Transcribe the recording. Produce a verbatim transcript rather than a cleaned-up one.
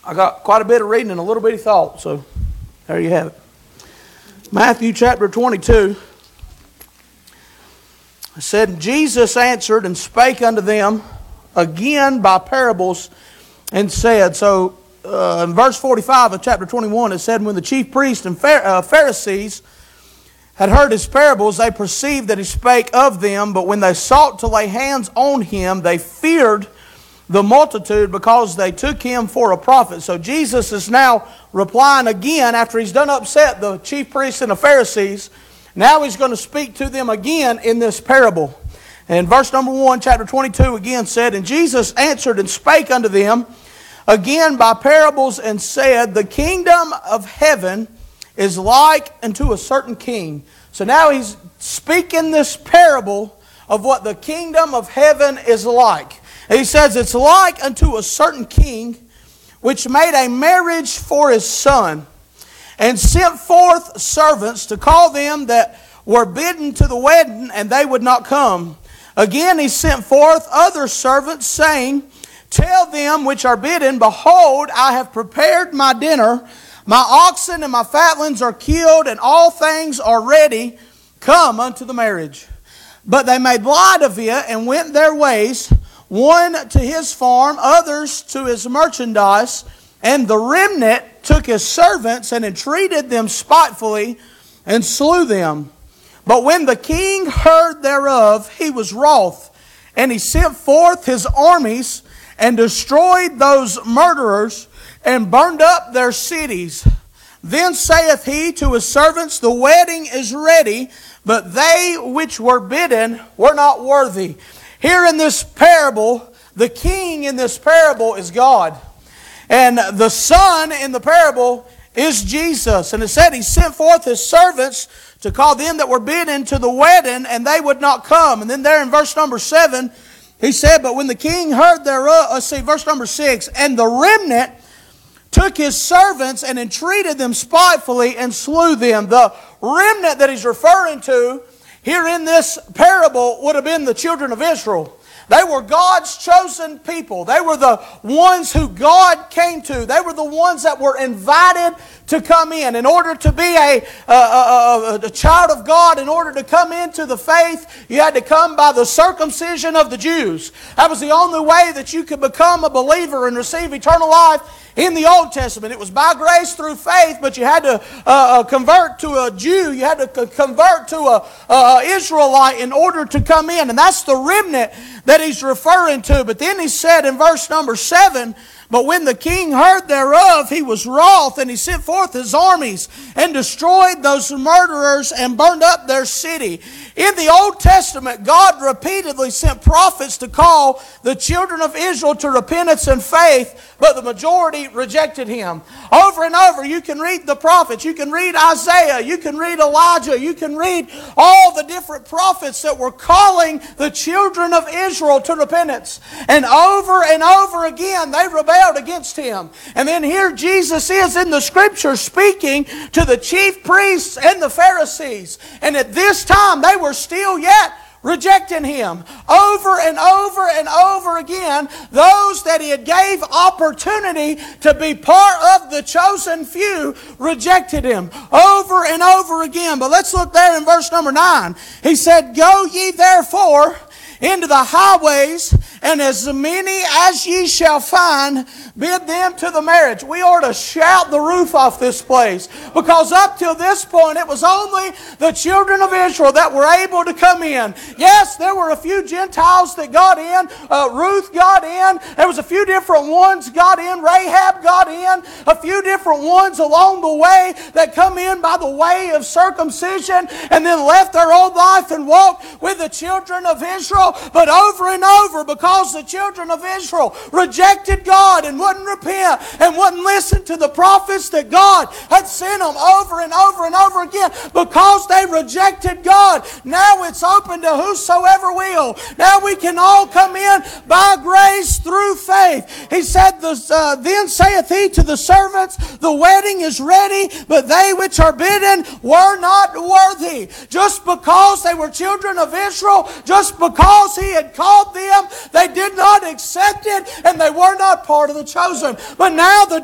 I got quite a bit of reading and a little bitty thought, so there you have it. Matthew chapter twenty-two. It said, Jesus answered and spake unto them again by parables and said, so uh, in verse forty-five of chapter twenty-one, it said, when the chief priests and Pharisees had heard his parables, they perceived that he spake of them, but when they sought to lay hands on him, they feared the multitude because they took him for a prophet. So Jesus is now replying again after he's done upset the chief priests and the Pharisees. Now he's going to speak to them again in this parable. And verse number one, chapter twenty-two again said, and Jesus answered and spake unto them again by parables and said, the kingdom of heaven is like unto a certain king. So now he's speaking this parable of what the kingdom of heaven is like. And he says, it's like unto a certain king which made a marriage for his son, and sent forth servants to call them that were bidden to the wedding, and they would not come. Again he sent forth other servants, saying, tell them which are bidden, behold, I have prepared my dinner. My oxen and my fatlings are killed, and all things are ready. Come unto the marriage. But they made light of it, and went their ways, one to his farm, others to his merchandise, and the remnant took his servants and entreated them spitefully and slew them. But when the king heard thereof, he was wroth, and he sent forth his armies and destroyed those murderers and burned up their cities. Then saith he to his servants, the wedding is ready, but they which were bidden were not worthy. Here in this parable, the king in this parable is God. And the son in the parable is Jesus. And it said he sent forth his servants to call them that were bidden to the wedding, and they would not come. And then there in verse number seven, he said, but when the king heard thereof, let's see, verse number six, and the remnant took his servants and entreated them spitefully and slew them. The remnant that he's referring to here in this parable would have been the children of Israel. They were God's chosen people. They were the ones who God came to. They were the ones that were invited to come in. In order to be a, a, a, a child of God, in order to come into the faith, you had to come by the circumcision of the Jews. That was the only way that you could become a believer and receive eternal life in the Old Testament. It was by grace through faith, but you had to uh, convert to a Jew. You had to convert to a, a Israelite in order to come in. And that's the remnant that he's referring to. But then he said in verse number seven, but when the king heard thereof, he was wroth, and he sent forth his armies and destroyed those murderers and burned up their city. In the Old Testament, God repeatedly sent prophets to call the children of Israel to repentance and faith, but the majority rejected him. Over and over, you can read the prophets, you can read Isaiah, you can read Elijah, you can read all the different prophets that were calling the children of Israel to repentance. And over and over again, they rebelled against him. And then here Jesus is in the scripture speaking to the chief priests and the Pharisees. And at this time, they were still yet rejecting him. Over and over and over again, those that he had gave opportunity to be part of the chosen few rejected him. Over and over again. But let's look there in verse number nine. He said, go ye therefore into the highways, and as many as ye shall find, bid them to the marriage. We ought to shout the roof off this place, because up till this point it was only the children of Israel that were able to come in. Yes, there were a few Gentiles that got in. Uh, Ruth got in. There was a few different ones got in. Rahab got in. A few different ones along the way that come in by the way of circumcision and then left their old life and walked with the children of Israel. But over and over, because the children of Israel rejected God and wouldn't repent and wouldn't listen to the prophets that God had sent them over and over and over again, because they rejected God, now it's open to whosoever will. Now we can all come in by grace through faith. He said, uh, then saith he to the servants, the wedding is ready, but they which are bidden were not worthy. Just because they were children of Israel, just because he had called them, they did not accept it, and they were not part of the chosen. But now the